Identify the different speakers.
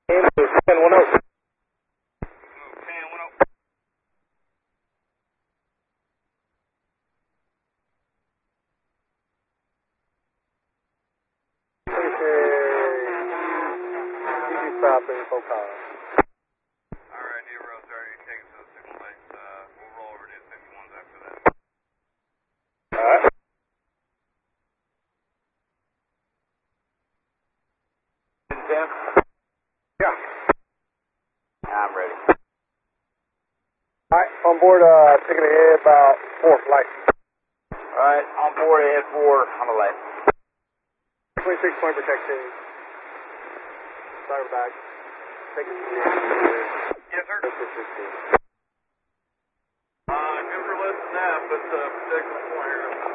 Speaker 1: 10-1-0. Stop in Pocahontas.
Speaker 2: Alright, Nero's already taken to the signal base. We'll roll over to 51s after that.
Speaker 1: Alright.
Speaker 2: Tim?
Speaker 1: Yeah.
Speaker 2: I'm ready.
Speaker 1: Alright, on board, taking ahead about 4 flight.
Speaker 2: Alright, on board ahead 4 on the left.
Speaker 1: 26 point protection. Starting back. Take it to the
Speaker 2: Yes, sir.
Speaker 1: Good
Speaker 2: Good for less than that, but protect the point here.